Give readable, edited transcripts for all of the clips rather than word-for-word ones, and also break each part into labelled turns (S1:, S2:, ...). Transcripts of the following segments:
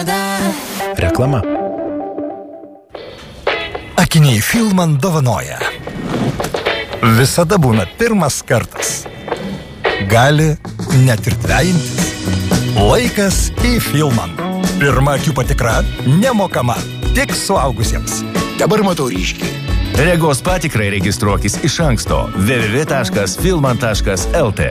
S1: Reklama.
S2: Akiniai Filman dovanoja. Visada būna pirmas kartas. Gali net ir dvejintis. Laikas į Filman. Pirma akių patikra nemokama, tik suaugusiems.
S3: Dabar matau ryškiai.
S4: Regos patikrai registruokis iš anksto www.filman.lt.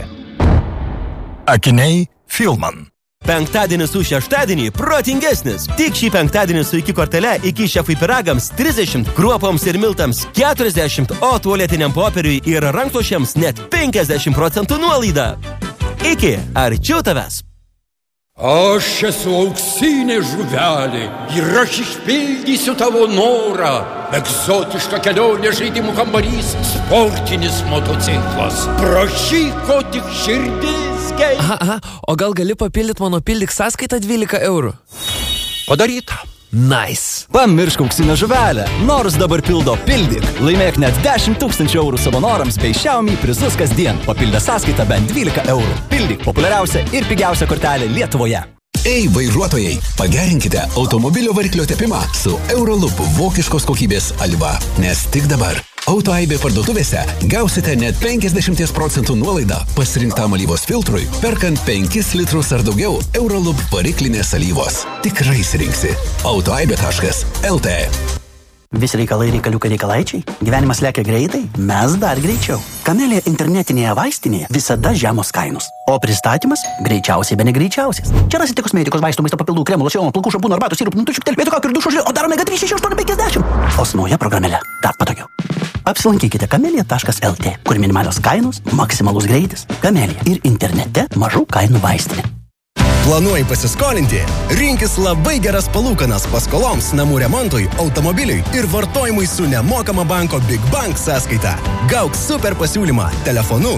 S2: Akiniai Filman.
S5: Penktadienis su šeštadienį protingesnis. Tik šį penktadienį su iki kortele iki šefai pyragams 30, kruopoms ir miltams 40, o tualetiniam popieriui ir rankšluosčiams net 50% nuolaida. Iki, arčiau tavęs.
S6: Aš esu auksinė žuvelė ir aš išpildysiu tavo norą. Egzotiška kelionė, žaidimų kambarys, sportinis motociklas. Prašyk, ko tik širdis geidžia.
S7: Aha, o gal gali papildyti mano pildyk sąskaitą 12 eurų?
S6: Padaryta.
S7: Nice.
S8: Pamiršk auksinę žuvelę. Nors dabar pildo pildyk. Laimėk net 10 000 eurų savo norams bei Xiaomi prizus kasdien. Papildę sąskaitą bent 12 eurų. Pildyk populiariausia ir pigiausia kortelė Lietuvoje.
S3: Ei, vairuotojai, pagerinkite automobilio variklio tepimą su Euroloop vokiškos kokybės alyva. Nes tik dabar Autoaibė parduotuvėse gausite net 50% nuolaidą pasirinktam alyvos filtrui, perkant 5 litrus ar daugiau Euroloop variklinės alyvos. Tikrai rinksi. Autoaibė.lt.
S9: Visi reikalai reikalaičiai. Gyvenimas lekia greitai, mes dar greičiau. Kamelija internetinėje vaistinėje visada žemos kainos. O pristatymas greičiausiai be negreičiausias. Čia rasite kosmetikos, vaistų, maisto papildų, kremų, locionų, plaukų, šampūnų, arbatų, sirupų, nutučių, vietoj kakų ir dušų žilio, o dar omega 3 6850. O su nauja programėle dar patogiau. Apsilankykite kamelija.lt, kur minimalios kainos, maksimalus greitis. Kamelija ir internete mažų kainų vaistinė.
S10: Planuoji pasiskolinti? Rinkis labai geras palūkanas paskoloms, namų remontui, automobiliui ir vartojimui su nemokama banko Big Bank sąskaita. Gauk super pasiūlymą telefonu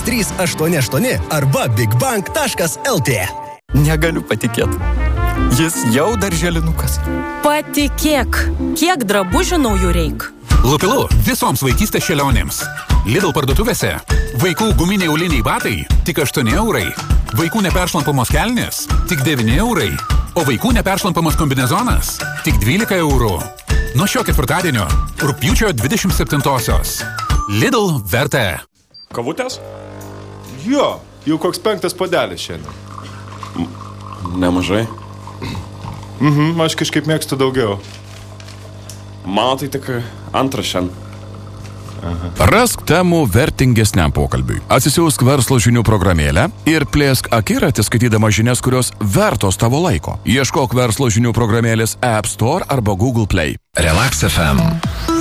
S10: 1388 arba bigbank.lt.
S11: Negaliu patikėti. Jis jau darželinukas.
S12: Patikėk, kiek drabužių naujų reik.
S13: Lupilu visoms vaikystės šėlionėms. Lidl parduotuvėse. Vaikų guminiai auliniai batai tik 8 eurai. Vaikų neperšlampamos kelnės tik 9 eurai. O vaikų neperšlampamas kombinezonas tik 12 eurų. Nuo šio ketvirtadienio, rugpjūčio 27-osios. Lidl vertė.
S14: Kavutės? Jo, jau koks 5 puodelis šiandien.
S15: Nemažai.
S14: Aš kažkaip mėgstu daugiau.
S15: Mano tai tik antras šiandien.
S16: Rask temų vertingesniam pokalbiui. Atsisiųsk verslo žinių programėlę ir plėsk akiratį skaitydama žinias, kurios vertos tavo laiko. Ieškok verslo žinių programėlės App Store arba Google Play.
S1: Relax FM.